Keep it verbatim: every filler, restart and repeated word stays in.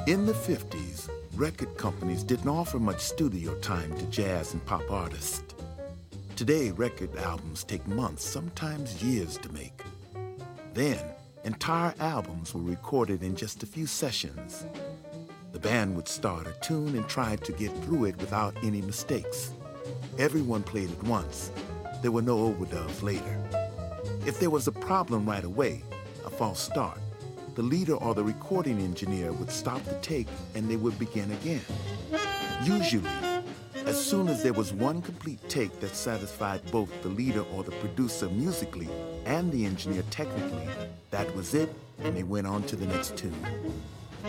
In the fifties, record companies didn't offer much studio time to jazz and pop artists. Today, record albums take months, sometimes years to make. Then, entire albums were recorded in just a few sessions. The band would start a tune and try to get through it without any mistakes. Everyone played it once. There were no overdubs later. If there was a problem right away, a false start, the leader or the recording engineer would stop the take and they would begin again. Usually, as soon as there was one complete take that satisfied both the leader or the producer musically and the engineer technically, that was it, and they went on to the next tune.